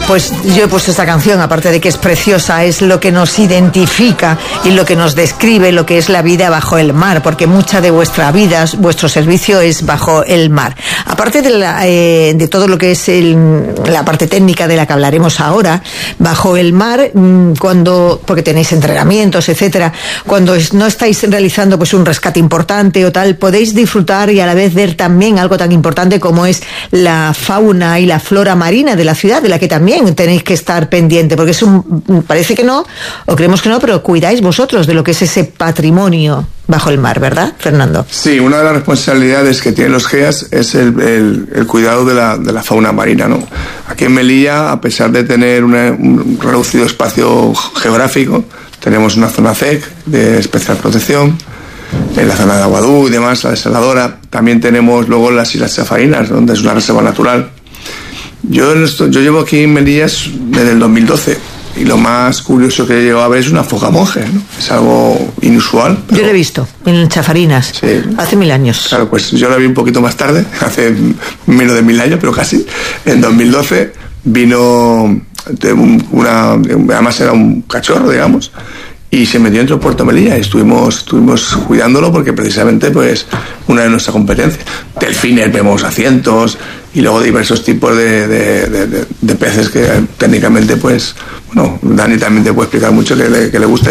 Pues yo he puesto esta canción, aparte de que es preciosa, es lo que nos identifica y lo que nos describe lo que es la vida bajo el mar, porque mucha de vuestra vida, vuestro servicio es bajo el mar. Aparte de todo lo que es la parte técnica de la que hablaremos ahora, bajo el mar, porque tenéis entrenamientos, etcétera, cuando no estáis realizando pues un rescate importante o tal, podéis disfrutar y a la vez ver también algo tan importante como es la fauna y la flora marina de la ciudad, de la que también tenéis que estar pendiente, porque parece que no, o creemos que no, pero cuidáis vosotros de lo que es ese patrimonio bajo el mar, ¿verdad, Fernando? Sí, una de las responsabilidades que tienen los GEAS es el cuidado de la fauna marina, ¿no? Aquí en Melilla, a pesar de tener un reducido espacio geográfico, tenemos una zona CEC de especial protección, en la zona de Aguadú y demás, la desaladora. También tenemos luego las Islas Chafarinas, donde es una reserva natural. Yo llevo aquí en Melilla desde el 2012 y lo más curioso que he llegado a ver es una foca monje, ¿no? Es algo inusual. Yo lo he visto en Chafarinas, sí. Hace 1000 años. Claro, pues yo la vi un poquito más tarde, hace menos de 1000 años, pero casi. En 2012 vino además era un cachorro, digamos, y se metió dentro de Puerto Melilla y estuvimos cuidándolo porque precisamente pues una de nuestras competencias. Delfines vemos a cientos y luego diversos tipos de peces que técnicamente pues bueno, Dani también te puede explicar mucho que le gusta,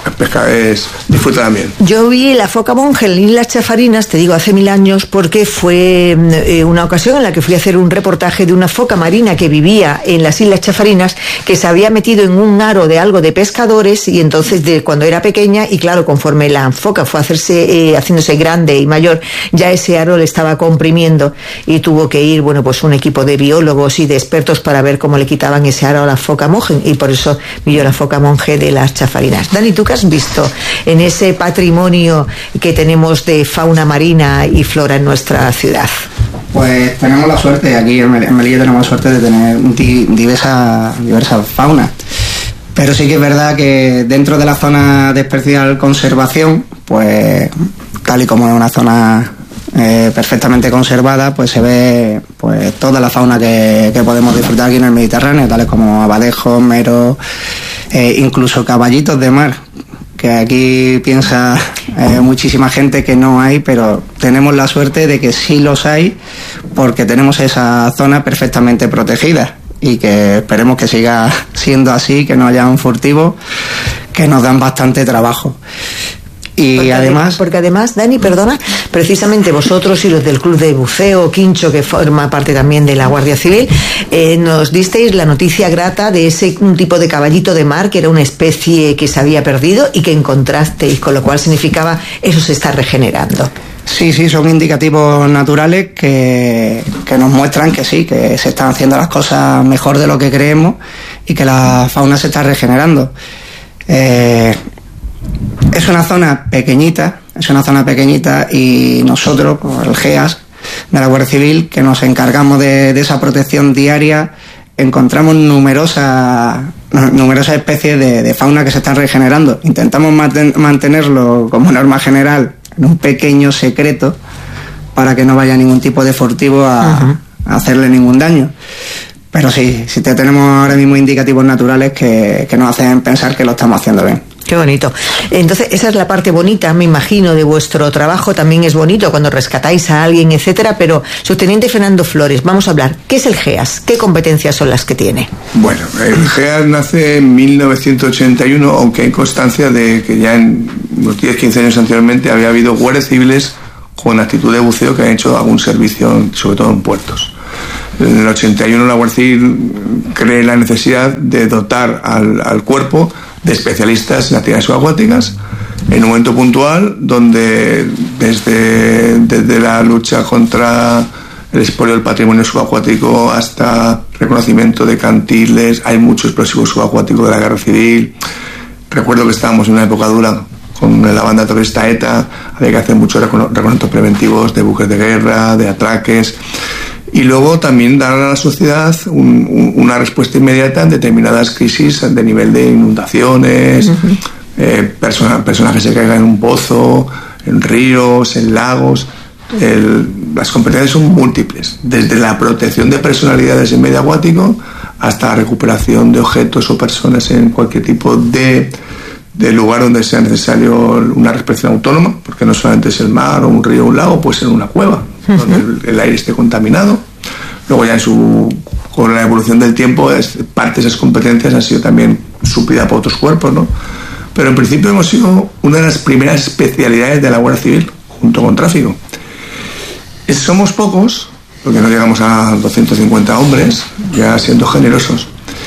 disfruta también. Yo vi la foca monje en Islas Chafarinas, te digo, hace 1000 años, porque fue una ocasión en la que fui a hacer un reportaje de una foca marina que vivía en las Islas Chafarinas, que se había metido en un aro de algo de pescadores, y entonces cuando era pequeña, y claro, conforme la foca fue haciéndose grande y mayor, ya ese aro le estaba comprimiendo y tuvo que ir, bueno, pues un equipo de biólogos y de expertos para ver cómo le quitaban ese aro a la foca monje, y por eso vi yo la foca monje de las Chafarinas. Dani, ¿tú qué has visto en ese patrimonio que tenemos de fauna marina y flora en nuestra ciudad? Pues tenemos la suerte, aquí en Melilla tenemos la suerte de tener diversa fauna, pero sí que es verdad que dentro de la zona de especial conservación, pues tal y como es una zona perfectamente conservada, pues se ve pues toda la fauna que podemos disfrutar aquí en el Mediterráneo, tales como abadejos, meros, incluso caballitos de mar, que aquí piensa muchísima gente que no hay, pero tenemos la suerte de que sí los hay, porque tenemos esa zona perfectamente protegida y que esperemos que siga siendo así, que no haya un furtivo, que nos dan bastante trabajo. Y porque además, Dani, perdona, precisamente vosotros y los del Club de Buceo Quincho, que forma parte también de la Guardia Civil, nos disteis la noticia grata de un tipo de caballito de mar que era una especie que se había perdido y que encontrasteis, con lo cual significaba eso se está regenerando. Sí, son indicativos naturales que nos muestran que sí, que se están haciendo las cosas mejor de lo que creemos y que la fauna se está regenerando. Es una zona pequeñita y nosotros, el GEAS de la Guardia Civil, que nos encargamos de esa protección diaria, encontramos numerosas especies de fauna que se están regenerando. Intentamos mantenerlo como norma general en un pequeño secreto para que no vaya ningún tipo de furtivo a hacerle ningún daño. Pero sí tenemos ahora mismo indicativos naturales que nos hacen pensar que lo estamos haciendo bien. Qué bonito. Entonces, esa es la parte bonita, me imagino, de vuestro trabajo. También es bonito cuando rescatáis a alguien, etcétera. Pero, subteniente Fernando Flores, vamos a hablar. ¿Qué es el GEAS? ¿Qué competencias son las que tiene? Bueno, el GEAS nace en 1981, aunque hay constancia de que ya en unos 10-15 años anteriormente había habido guardias civiles con actitud de buceo que han hecho algún servicio, sobre todo en puertos. En el 81 la Guardia Civil cree la necesidad de dotar al cuerpo de especialistas en actividades subacuáticas en un momento puntual donde desde la lucha contra el expolio del patrimonio subacuático hasta reconocimiento de cantiles, hay mucho explosivo subacuático de la guerra civil. Recuerdo que estábamos en una época dura con la banda terrorista ETA, había que hacer muchos reconocimientos preventivos de buques de guerra, de atraques, y luego también dar a la sociedad una respuesta inmediata en determinadas crisis de nivel de inundaciones, personas que se caigan en un pozo, en ríos, en lagos. Las competencias son múltiples, desde la protección de personalidades en medio acuático hasta recuperación de objetos o personas en cualquier tipo de lugar donde sea necesario una respiración autónoma, porque no solamente es el mar o un río o un lago, puede ser una cueva, donde el aire esté contaminado. Luego ya con la evolución del tiempo, parte de esas competencias han sido también suplidas por otros cuerpos, ¿no? Pero en principio hemos sido una de las primeras especialidades de la Guardia Civil, junto con tráfico. Somos pocos, porque no llegamos a 250 hombres, ya siendo generosos,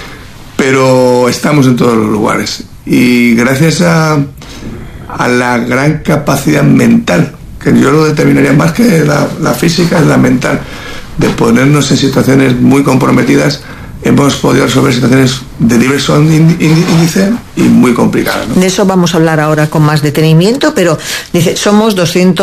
pero estamos en todos los lugares. Y gracias a la gran capacidad mental, que yo lo determinaría más que la física, es la mental, de ponernos en situaciones muy comprometidas, hemos podido resolver situaciones de diverso índice y muy complicadas, ¿no? De eso vamos a hablar ahora con más detenimiento, pero dice, somos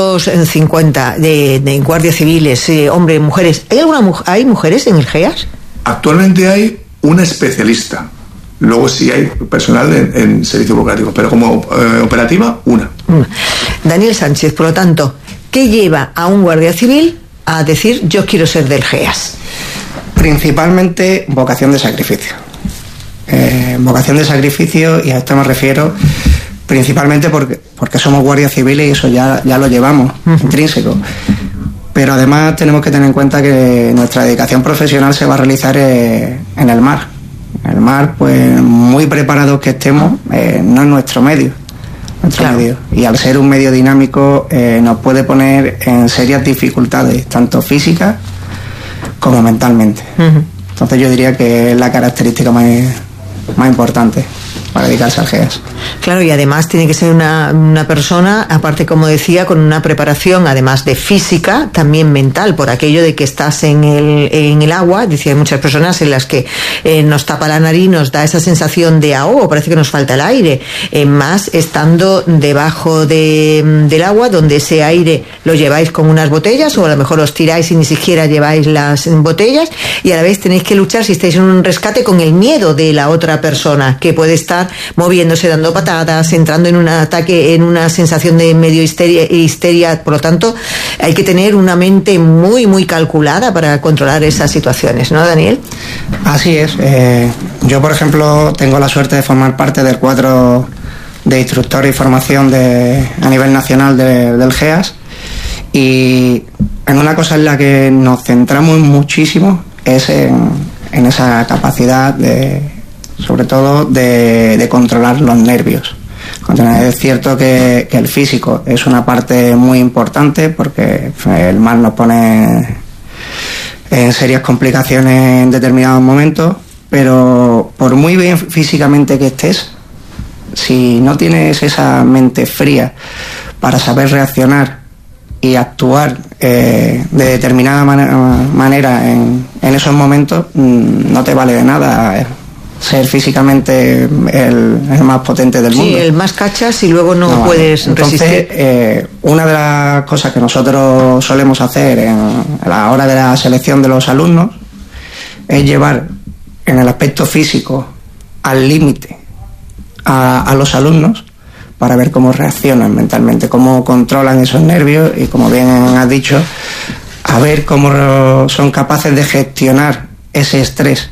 250 de guardias civiles, hombres, mujeres. ¿Hay mujeres en el GEAS? Actualmente hay una especialista. Luego sí hay personal en servicio burocrático, pero como operativa, una. Daniel Sánchez, por lo tanto, ¿qué lleva a un guardia civil a decir yo quiero ser del GEAS? Principalmente vocación de sacrificio. Vocación de sacrificio, y a esto me refiero principalmente porque somos guardias civiles y eso ya lo llevamos intrínseco. Pero además tenemos que tener en cuenta que nuestra dedicación profesional se va a realizar en el mar. En el mar, pues muy preparados que estemos, no es nuestro medio. Claro. Y al ser un medio dinámico nos puede poner en serias dificultades, tanto físicas como mentalmente. Entonces yo diría que es la característica más importante para dedicarse al GEAS. Claro, y además tiene que ser una persona, aparte, como decía, con una preparación, además de física, también mental, por aquello de que estás en el agua. Decía, hay muchas personas en las que nos tapa la nariz, nos da esa sensación de ahogo, parece que nos falta el aire, más estando debajo del agua, donde ese aire lo lleváis con unas botellas, o a lo mejor os tiráis y ni siquiera lleváis las botellas, y a la vez tenéis que luchar, si estáis en un rescate, con el miedo de la otra persona, que puede estar moviéndose, dando patadas, entrando en un ataque, en una sensación de medio histeria. Por lo tanto, hay que tener una mente muy, muy calculada para controlar esas situaciones, ¿no, Daniel? Así es. Yo, por ejemplo, tengo la suerte de formar parte del cuadro de instructor y formación a nivel nacional del GEAS, y en una cosa en la que nos centramos muchísimo es en esa capacidad sobre todo de controlar los nervios. Es cierto que el físico es una parte muy importante, porque el mar nos pone en serias complicaciones en determinados momentos, pero por muy bien físicamente que estés, si no tienes esa mente fría para saber reaccionar y actuar de determinada manera en esos momentos, no te vale de nada ser físicamente el más potente del mundo. Sí, el más cachas y luego no puedes resistir. Entonces, una de las cosas que nosotros solemos hacer a la hora de la selección de los alumnos es llevar en el aspecto físico al límite a los alumnos, para ver cómo reaccionan mentalmente, cómo controlan esos nervios y, como bien has dicho, a ver cómo son capaces de gestionar ese estrés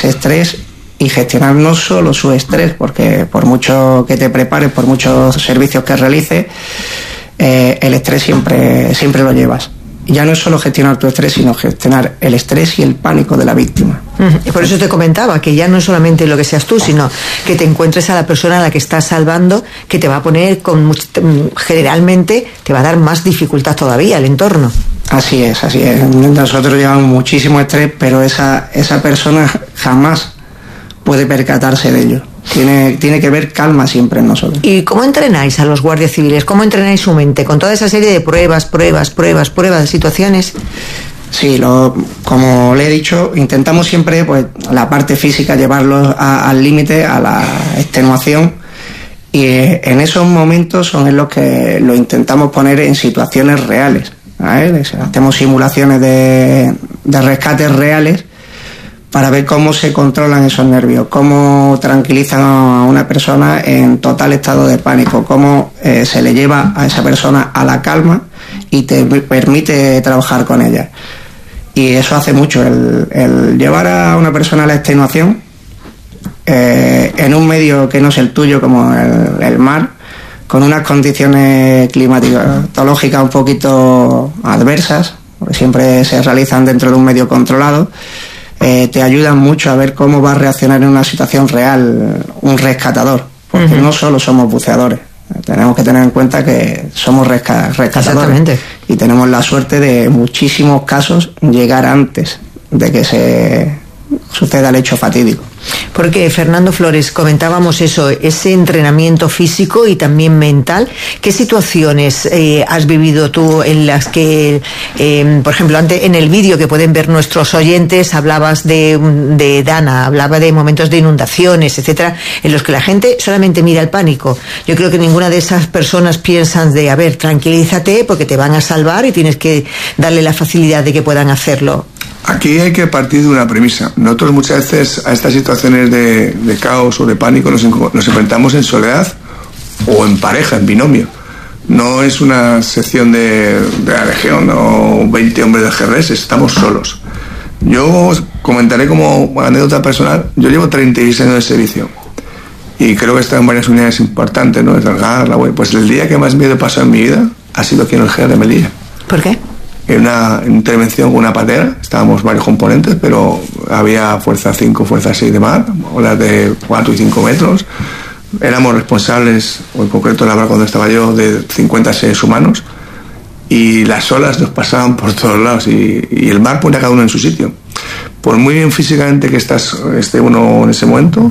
y gestionar no solo su estrés, porque por mucho que te prepares, por muchos servicios que realices, el estrés siempre lo llevas. Y ya no es solo gestionar tu estrés, sino gestionar el estrés y el pánico de la víctima. Y por eso te comentaba que ya no es solamente lo que seas tú, sino que te encuentres a la persona a la que estás salvando, que te va a poner generalmente te va a dar más dificultad todavía el entorno. Así es. Nosotros llevamos muchísimo estrés, pero esa persona jamás puede percatarse de ello. Tiene que haber calma siempre en nosotros. ¿Y cómo entrenáis a los guardias civiles? ¿Cómo entrenáis su mente? Con toda esa serie de pruebas de situaciones. Sí, como le he dicho, intentamos siempre, pues, la parte física llevarlo al límite, a la extenuación, y en esos momentos son en los que lo intentamos poner en situaciones reales, ¿vale? Hacemos simulaciones de rescates reales para ver cómo se controlan esos nervios, cómo tranquilizan a una persona en total estado de pánico, cómo se le lleva a esa persona a la calma y te permite trabajar con ella. Y eso hace mucho, el llevar a una persona a la extenuación en un medio que no es el tuyo, como el mar, con unas condiciones climatológicas un poquito adversas, porque siempre se realizan dentro de un medio controlado, te ayudan mucho a ver cómo va a reaccionar en una situación real un rescatador, porque no solo somos buceadores, tenemos que tener en cuenta que somos rescatadores y tenemos la suerte de, en muchísimos casos, llegar antes de que se suceda el hecho fatídico. Porque, Fernando Flores, comentábamos eso, ese entrenamiento físico y también mental. ¿Qué situaciones has vivido tú en las que, por ejemplo, antes en el vídeo que pueden ver nuestros oyentes, hablabas de Dana, hablaba de momentos de inundaciones, etcétera, en los que la gente solamente mira el pánico? Yo creo que ninguna de esas personas piensan de, a ver, tranquilízate porque te van a salvar y tienes que darle la facilidad de que puedan hacerlo. Aquí hay que partir de una premisa. Nosotros muchas veces a estas situaciones de caos o de pánico nos enfrentamos en soledad o en pareja, en binomio. No es una sección de la Legión o 20 hombres de GRS, estamos solos. Yo os comentaré como anécdota personal, yo llevo 36 años de servicio y creo que he estado en varias unidades importantes, ¿no? Pues el día que más miedo pasó en mi vida ha sido aquí en el GR de Melilla. ¿Por qué? En una intervención con una patera, estábamos varios componentes, pero había fuerza 5, fuerza 6 de mar, olas de 4 y 5 metros. Éramos responsables, o en concreto en la barca donde estaba yo, de 50 seres humanos, y las olas nos pasaban por todos lados, y el mar pone a cada uno en su sitio. Por muy bien físicamente que esté uno en ese momento,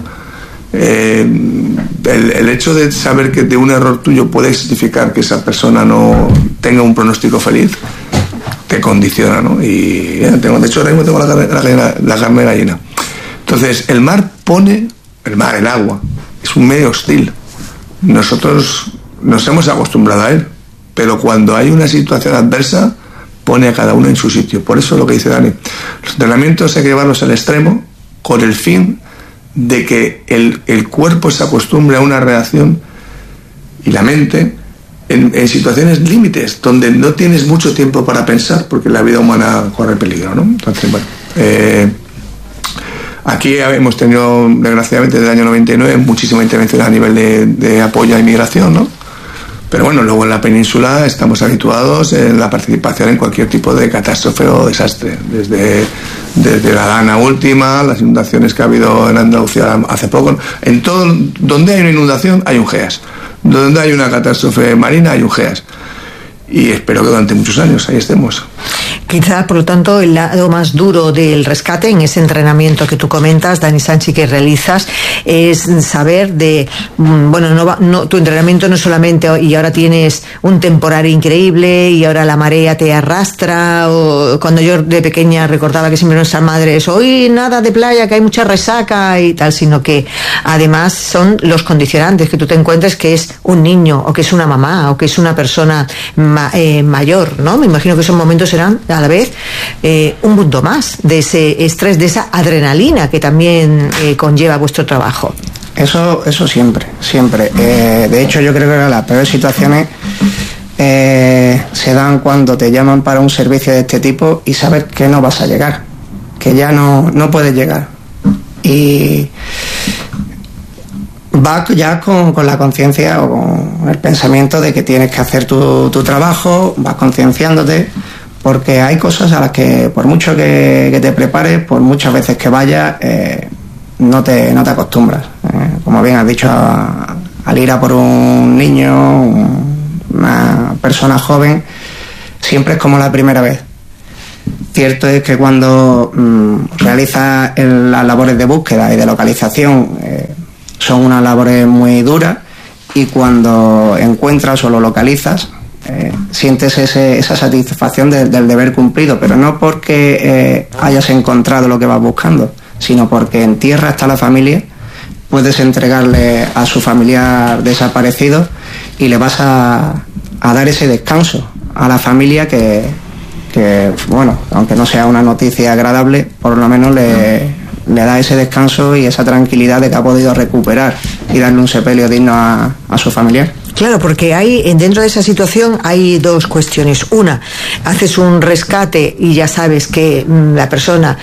el hecho de saber que de un error tuyo puede significar que esa persona no tenga un pronóstico feliz, te condiciona, ¿no? Y de hecho ahora mismo tengo la carne gallina. Entonces el agua es un medio hostil. Nosotros nos hemos acostumbrado a él, pero cuando hay una situación adversa pone a cada uno en su sitio. Por eso lo que dice Dani, los entrenamientos hay que llevarlos al extremo con el fin de que el cuerpo se acostumbre a una reacción y la mente en situaciones límites, donde no tienes mucho tiempo para pensar, porque la vida humana corre peligro, ¿no? Entonces, bueno, aquí hemos tenido, desgraciadamente, desde el año 99, muchísima intervención a nivel de apoyo a inmigración, ¿no? Pero bueno, luego en la península estamos habituados en la participación en cualquier tipo de catástrofe o desastre, desde la Dana última, las inundaciones que ha habido en Andalucía hace poco. En todo, donde hay una inundación hay un GEAS, donde hay una catástrofe marina hay un GEAS, y espero que durante muchos años ahí estemos. Quizá, por lo tanto, el lado más duro del rescate en ese entrenamiento que tú comentas, Dani Sánchez, que realizas, es saber de, bueno, tu entrenamiento no solamente y ahora tienes un temporal increíble y ahora la marea te arrastra, o cuando yo de pequeña recordaba que siempre nuestras madres, hoy nada de playa, que hay mucha resaca y tal, sino que además son los condicionantes que tú te encuentres, que es un niño o que es una mamá o que es una persona mayor, ¿no? Me imagino que esos momentos serán a la vez un punto más de ese estrés, de esa adrenalina que también conlleva vuestro trabajo. Eso siempre. De hecho, yo creo que las peores situaciones se dan cuando te llaman para un servicio de este tipo y sabes que no vas a llegar, que ya no puedes llegar. Y vas ya con la conciencia o con el pensamiento de que tienes que hacer tu trabajo, vas concienciándote, porque hay cosas a las que por mucho que te prepares, por muchas veces que vayas, no te acostumbras. Como bien has dicho, al ir a por un niño, una persona joven, siempre es como la primera vez. Cierto es que cuando realizas las labores de búsqueda y de localización, son unas labores muy duras, y cuando encuentras o lo localizas, sientes esa satisfacción del deber cumplido, pero no porque hayas encontrado lo que vas buscando, sino porque en tierra está la familia, puedes entregarle a su familiar desaparecido y le vas a dar ese descanso a la familia que bueno, aunque no sea una noticia agradable, por lo menos le da ese descanso y esa tranquilidad de que ha podido recuperar y darle un sepelio digno a su familiar. Claro, porque dentro de esa situación hay dos cuestiones. Una, haces un rescate y ya sabes que la persona